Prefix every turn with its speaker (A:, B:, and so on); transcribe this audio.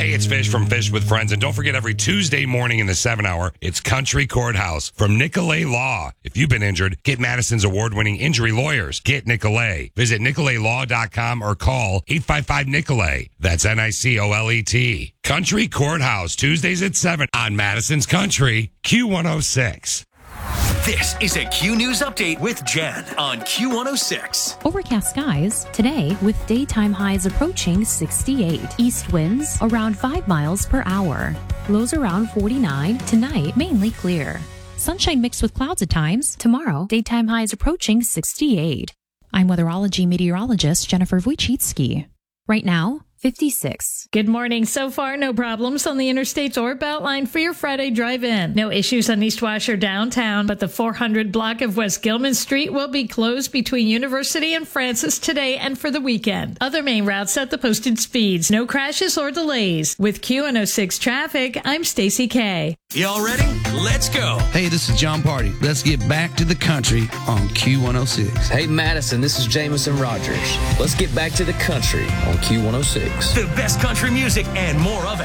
A: Hey, it's Fish from Fish with Friends. And don't forget, every Tuesday morning in the 7 hour, it's Country Courthouse from Nicolay Law. If you've been injured, get Madison's award-winning injury lawyers. Get Nicolay. Visit nicolaylaw.com or call 855-NICOLAY. That's NICOLET. Country Courthouse, Tuesdays at 7 on Madison's Country, Q106.
B: This is a Q News Update with Jen on Q106.
C: Overcast skies today with daytime highs approaching 68. East winds around 5 miles per hour. Lows around 49. Tonight, mainly clear. Sunshine mixed with clouds at times. Tomorrow, daytime highs approaching 68. I'm weatherology meteorologist Jennifer Wojcicki. Right now, 56.
D: Good morning. So far, no problems on the interstates or Beltline for your Friday drive-in. No issues on East Wash or downtown, but the 400 block of West Gilman Street will be closed between University and Francis today and for the weekend. Other main routes at the posted speeds. No crashes or delays. With Q106 traffic, I'm Stacy Kay.
B: Y'all ready? Let's go.
E: Hey, this is John Party. Let's get back to the country on Q106.
F: Hey, Madison, this is Jameson Rogers. Let's get back to the country on Q106.
B: The best country music and more of it.